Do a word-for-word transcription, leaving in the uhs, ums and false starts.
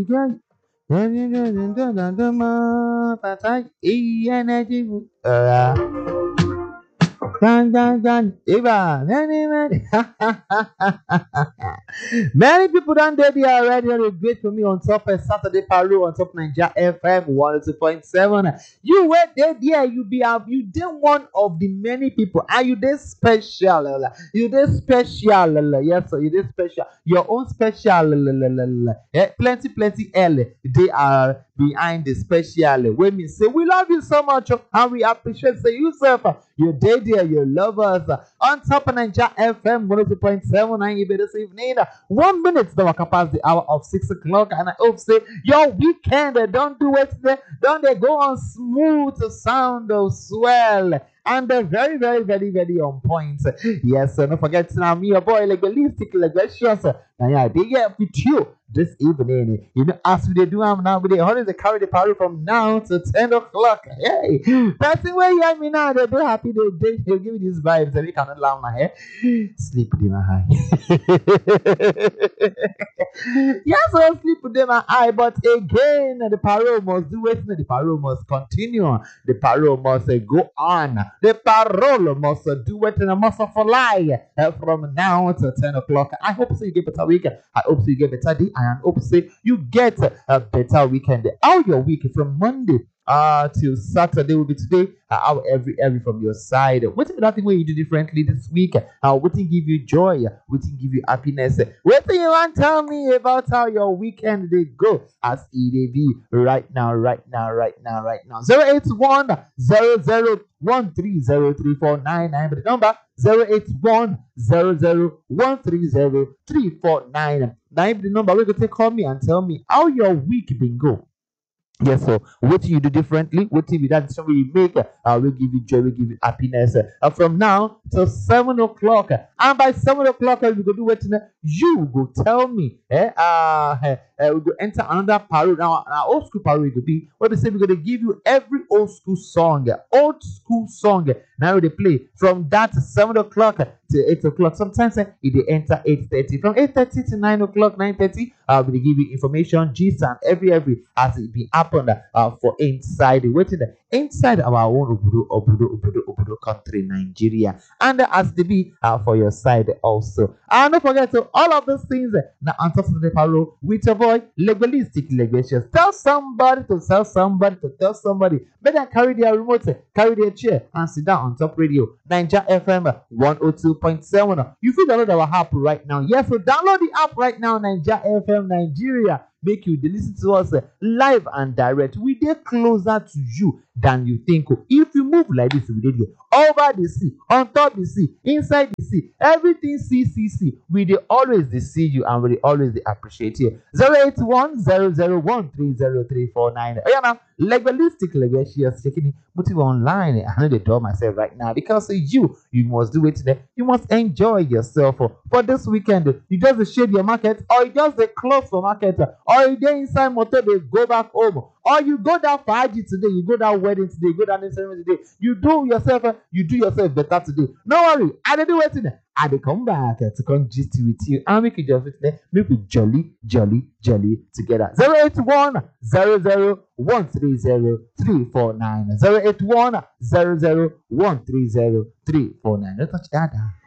Dun, dun, dun. Eva, many, many. Many people done there they are already and great for me on top of Saturday Paru on top Nigeria F M one oh two point seven. You were there, there, you be out, you did one of the many people, and you did special. la, la. You did special. la, la. Yes, sir, you did special. Your own special. la, la, la, la, la. Eh, plenty, plenty L. They are behind the special. When we say we love you so much oh, and we appreciate say yourself. uh, You did there, you love us. uh, On top of Nigeria F M one oh two point seven and you be this evening. uh, One minute the waka past the hour of six o'clock, and I hope say your weekend uh, don't do it there. Don't they go on smooth sound of swell. And they're very, very, very, very on point. Yes, so don't forget now me, your boy, like legalistic, legacious. Now, yeah, they get with you this evening. You know, as we do them now, they always carry the party from now to ten o'clock. Hey, that's the way you hear me now. They're very happy. They, they, they'll give me these vibes. They cannot laugh my hair. Sleep with my eye. Yes, I'll sleep with my eye. But again, the parole must do it. The parole must continue. The parole must uh, go on. The parole must uh, do it and must fly uh, from now to ten o'clock. I hope so you get better week. I hope so you get better day. I hope so you get a better weekend. How your week from Monday uh till Saturday will be today. Uh, how every every from your side. What is that thing where you do differently this week? Uh, what thing give you joy? What thing give you happiness? What do you want to tell me about how your weekend they go? As E D V right now, right now, right now, right now. Zero eight one zero zero one three zero three four nine nine. But the number zero eight one zero zero one three zero three four nine nine. The number we're gonna call me and tell me how your week been go. Yes, so what you do differently, what you that decision you make, uh, will give you joy, will give you happiness. Uh, from now till seven o'clock, and by seven o'clock, uh, we go do what you go tell me. Eh, uh, eh, uh, we go enter another parade. Now, our old school parade will be what they say. We're gonna give you every old school song, old school song. Now they play from that seven o'clock to eight o'clock. Sometimes uh, it they enter eight thirty. From eight thirty to nine o'clock, nine thirty, uh, we give you information, gist, and every every as it be happened uh, for inside waiting inside our own Obudu Obudu Obudu Obudu country, Nigeria, and uh, as the be uh, for your side also. And don't forget to all of those things uh, now on top of the parole with your boy legalistic legacious. Tell somebody to tell somebody to tell somebody. Better carry their remote, carry their chair, and sit down on top radio. Nigeria F M one oh two point seven. You feel download our app right now. Yes, so download the app right now, Nigeria F M Nigeria. Make you listen to us uh, live and direct. We dey closer to you than you think. Oh. If you move like this, we dey there. Over the sea, on top the sea, inside the sea, everything see, see, see. We dey always dey see you and we dey always dey appreciate you. zero eight one zero zero one three zero three four nine. Oh yeah, now legalistic legacious checking it, but you online. I know they tell myself right now because uh, you you must do it today. You must enjoy yourself oh. For this weekend. You just shade your market, or you just dey close for market, or you dey inside motor they go back home, or you go down for Haji today, you go down wedding today, you go down in ceremony today. You do yourself, uh, you do yourself better today. No worry, I dey do waiting. I dey come back uh, to come gist with you and make you just uh, make we jolly, jolly, jolly together. Zero eight one zero zero one three zero three four nine. Zero eight one zero zero one three zero three four nine. Don't touch that.